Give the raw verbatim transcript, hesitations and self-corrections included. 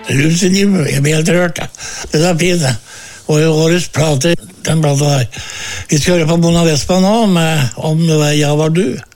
Lusenjum, jeg blir helt rørt. Det er fint, det. Og årets plate, den plata der. Vi skal høre på Mona Vespa nå, med Om det var jeg var du.